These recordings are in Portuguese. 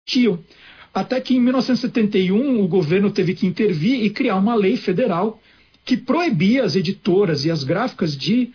existiam. Até que em 1971 o governo teve que intervir e criar uma lei federal que proibia as editoras e as gráficas de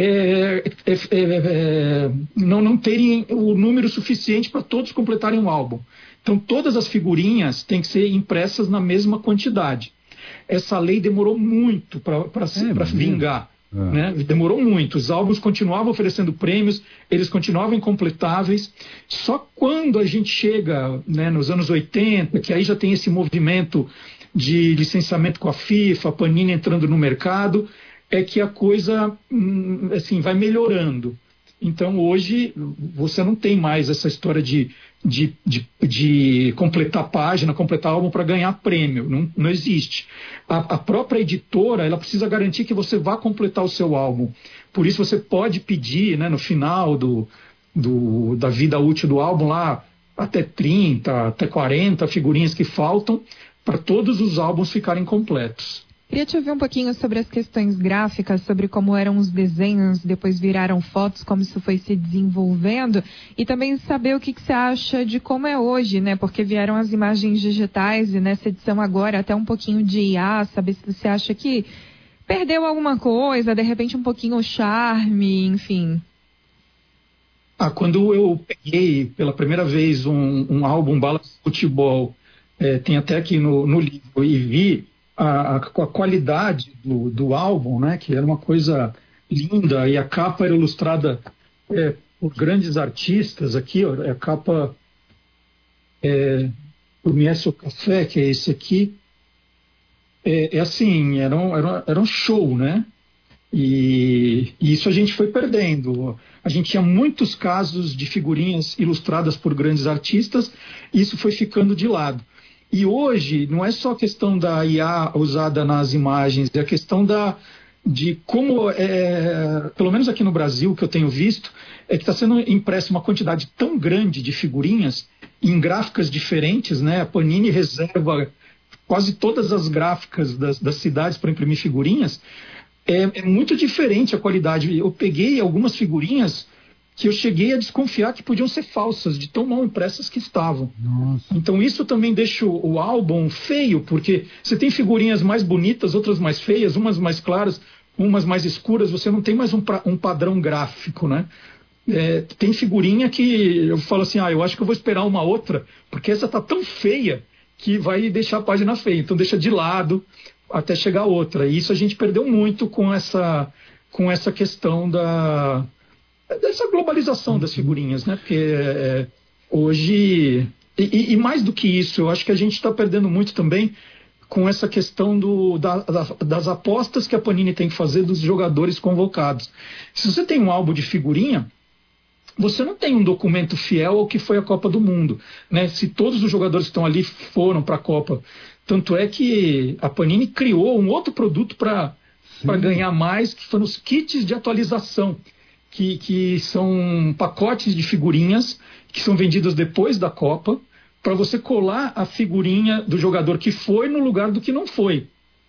não terem o número suficiente para todos completarem um álbum. Então todas as figurinhas têm que ser impressas na mesma quantidade. Essa lei demorou muito para vingar. Né? Demorou muito. Os álbuns continuavam oferecendo prêmios, eles continuavam incompletáveis. Só quando a gente chega, né, nos anos 80, que aí já tem esse movimento de licenciamento com a FIFA, a Panini entrando no mercado, é que a coisa assim, vai melhorando. Então hoje você não tem mais essa história de completar página, completar álbum para ganhar prêmio. Não existe. A própria editora, ela precisa garantir que você vá completar o seu álbum. Por isso você pode pedir, né, no final da vida útil do álbum lá até 30, até 40 figurinhas que faltam para todos os álbuns ficarem completos. Queria te ouvir um pouquinho sobre as questões gráficas, sobre como eram os desenhos, depois viraram fotos, como isso foi se desenvolvendo, e também saber o que você acha de como é hoje, né? Porque vieram as imagens digitais e nessa edição agora até um pouquinho de IA, saber se você acha que perdeu alguma coisa, de repente um pouquinho o charme, enfim. Quando eu peguei pela primeira vez um álbum Balas de Futebol, tem até aqui no livro, e vi a qualidade do álbum, né, que era uma coisa linda, e a capa era ilustrada por grandes artistas. Aqui, ó, a capa do Miesel Café, que é esse aqui. Assim, era um show, né? E isso a gente foi perdendo. A gente tinha muitos casos de figurinhas ilustradas por grandes artistas, e isso foi ficando de lado. E hoje não é só a questão da IA usada nas imagens, é a questão de como, pelo menos aqui no Brasil, que eu tenho visto, é que está sendo impressa uma quantidade tão grande de figurinhas em gráficas diferentes, né? A Panini reserva quase todas as gráficas das cidades para imprimir figurinhas. É muito diferente a qualidade. Eu peguei algumas figurinhas que eu cheguei a desconfiar que podiam ser falsas, de tão mal impressas que estavam. Nossa. Então isso também deixa o álbum feio, porque você tem figurinhas mais bonitas, outras mais feias, umas mais claras, umas mais escuras, você não tem mais um padrão gráfico, né? Tem figurinha que eu falo assim, eu acho que eu vou esperar uma outra, porque essa tá tão feia que vai deixar a página feia, então deixa de lado até chegar outra. E isso a gente perdeu muito com essa questão dessa globalização das figurinhas, né? Porque hoje, e mais do que isso, eu acho que a gente está perdendo muito também com essa questão das apostas que a Panini tem que fazer dos jogadores convocados. Se você tem um álbum de figurinha, você não tem um documento fiel ao que foi a Copa do Mundo, né? Se todos os jogadores que estão ali foram para a Copa. Tanto é que a Panini criou um outro produto para ganhar mais, que foram os kits de atualização, que são pacotes de figurinhas que são vendidas depois da Copa, para você colar a figurinha do jogador que foi no lugar do que não foi.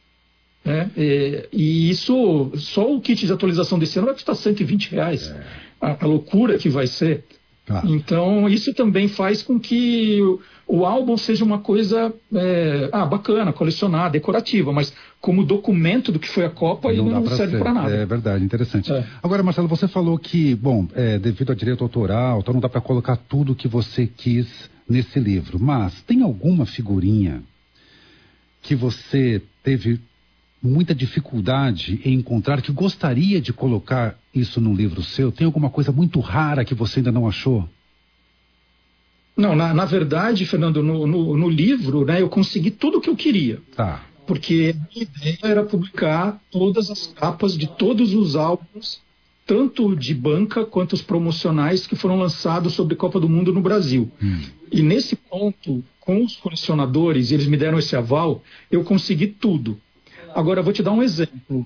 E isso, só o kit de atualização desse ano vai custar R$120. A loucura que vai ser. Tá. Então, isso também faz com que o álbum seja uma coisa bacana, colecionar, decorativa, mas como documento do que foi a Copa, ele não serve para nada. É verdade, interessante. Agora, Marcelo, você falou que, devido a direito autoral, então não dá para colocar tudo que você quis nesse livro, mas tem alguma figurinha que você teve muita dificuldade em encontrar, que gostaria de colocar isso num livro seu? Tem alguma coisa muito rara que você ainda não achou? Não, na verdade, Fernando, no livro, né, eu consegui tudo o que eu queria. Tá. Porque a minha ideia era publicar todas as capas de todos os álbuns, tanto de banca quanto os promocionais que foram lançados sobre Copa do Mundo no Brasil. E nesse ponto, com os colecionadores, eles me deram esse aval, eu consegui tudo. Agora, eu vou te dar um exemplo.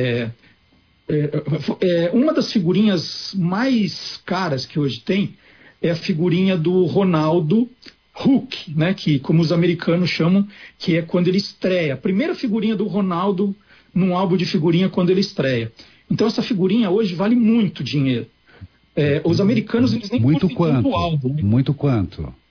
Uma das figurinhas mais caras que hoje tem é a figurinha do Ronaldo Hulk, né, que, como os americanos chamam, que é quando ele estreia. A primeira figurinha do Ronaldo num álbum de figurinha quando ele estreia. Então, essa figurinha hoje vale muito dinheiro. Os americanos, eles nem muito curtem quanto? O álbum. Né? Muito quanto?